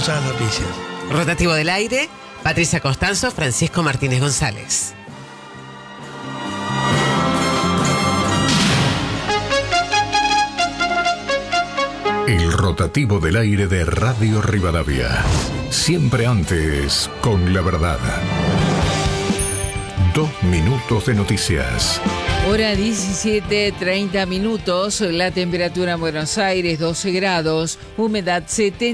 Vamos a las noticias. Rotativo del aire, Patricia Costanzo, Francisco Martínez González. El rotativo del aire de Radio Rivadavia. Siempre antes, con la verdad. 2 minutos de noticias. Hora 17:30 minutos, la temperatura en Buenos Aires 12 grados, humedad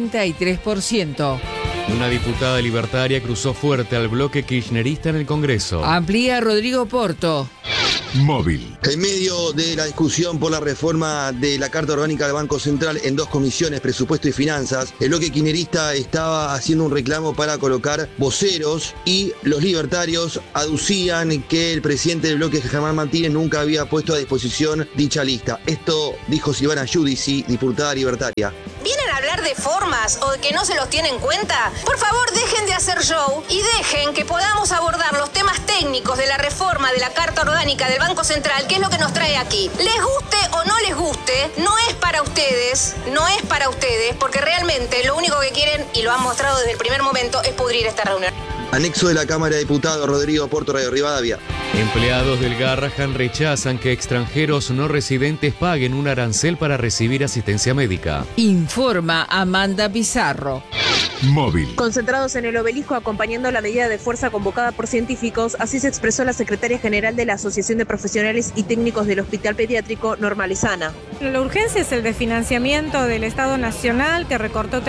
73%. Una diputada libertaria cruzó fuerte al bloque kirchnerista en el Congreso. Amplía Rodrigo Porto. Móvil. En medio de la discusión por la reforma de la Carta Orgánica del Banco Central en 2 comisiones, presupuesto y finanzas, el bloque kirchnerista estaba haciendo un reclamo para colocar voceros y los libertarios aducían que el presidente del bloque, Germán Martínez, nunca había puesto a disposición dicha lista. Esto dijo Silvana Giudici, diputada libertaria. ¿Vienen a hablar de formas o de que no se los tiene en cuenta? Por favor, dejen de hacer show y dejen que podamos abordar los temas técnicos de la reforma de la Carta Orgánica del Banco Central, que es lo que nos trae aquí. Les guste o no les guste, no es para ustedes, porque realmente lo único que quieren, y lo han mostrado desde el primer momento, es pudrir esta reunión. Anexo de la Cámara de Diputados, Rodrigo Porto, Radio Rivadavia. Empleados del Garrahan rechazan que extranjeros no residentes paguen un arancel para recibir asistencia médica. Informa Amanda Pizarro. Móvil. Concentrados en el obelisco acompañando la medida de fuerza convocada por científicos, así se expresó la secretaria general de la Asociación de Profesionales y Técnicos del Hospital Pediátrico, Norma Lezana. La urgencia es el desfinanciamiento del Estado Nacional, que recortó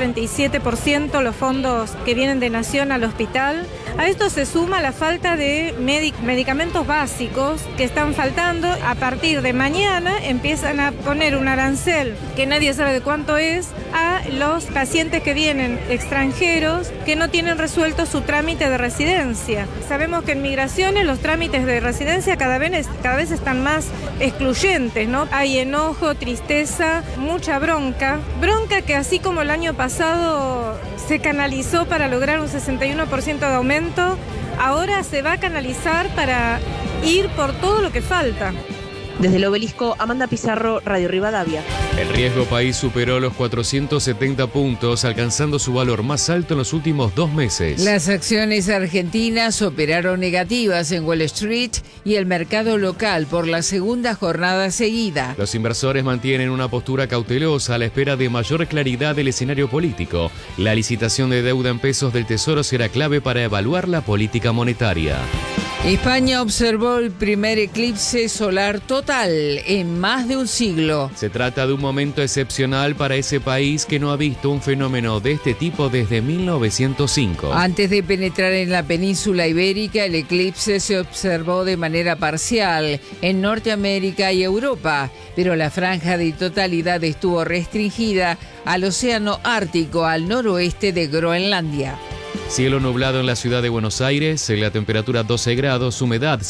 37% los fondos que vienen de Nación al hospital. A esto se suma la falta de medicamentos básicos que están faltando. A partir de mañana empiezan a poner un arancel, que nadie sabe de cuánto es, a los pacientes que vienen extranjeros que no tienen resuelto su trámite de residencia. Sabemos que en migraciones los trámites de residencia cada vez están más excluyentes, ¿no? Hay enojo, tristeza, mucha bronca que así como el año pasado se canalizó para lograr un 61% de aumento, ahora se va a canalizar para ir por todo lo que falta. Desde el obelisco, Amanda Pizarro, Radio Rivadavia. El riesgo país superó los 470 puntos, alcanzando su valor más alto en los últimos 2 meses. Las acciones argentinas operaron negativas en Wall Street y el mercado local por la segunda jornada seguida. Los inversores mantienen una postura cautelosa a la espera de mayor claridad del escenario político. La licitación de deuda en pesos del Tesoro será clave para evaluar la política monetaria. España observó el primer eclipse solar total en más de un siglo. Se trata de un momento excepcional para ese país que no ha visto un fenómeno de este tipo desde 1905. Antes de penetrar en la península ibérica, el eclipse se observó de manera parcial en Norteamérica y Europa, pero la franja de totalidad estuvo restringida al océano Ártico al noroeste de Groenlandia. Cielo nublado en la ciudad de Buenos Aires, la temperatura 12 grados, humedad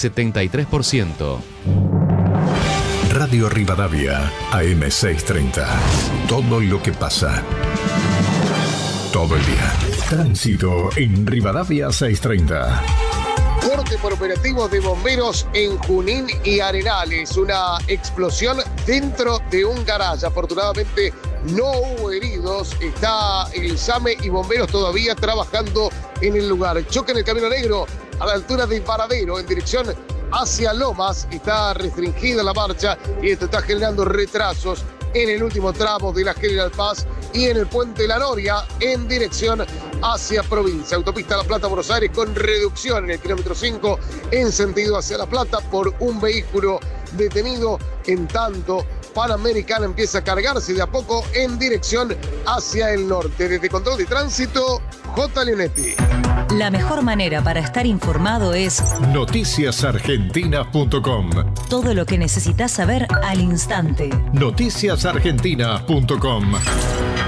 73%. Radio Rivadavia, AM630. Todo lo que pasa. Todo el día. Tránsito en Rivadavia 630. Corte por operativos de bomberos en Junín y Arenales. Una explosión dentro de un garaje. Afortunadamente no hubo heridos. Está el SAME y bomberos todavía trabajando en el lugar. Choque en el Camino Negro a la altura de Varadero en dirección hacia Lomas. Está restringida la marcha y esto está generando retrasos en el último tramo de la General Paz y en el Puente La Noria en dirección hacia provincia. Autopista La Plata, Buenos Aires, con reducción en el kilómetro 5 en sentido hacia La Plata por un vehículo detenido. En tanto, Panamericana empieza a cargarse de a poco en dirección hacia el norte. Desde Control de Tránsito, J. Leonetti. La mejor manera para estar informado es noticiasargentinas.com. Todo lo que necesitas saber al instante. Noticiasargentinas.com.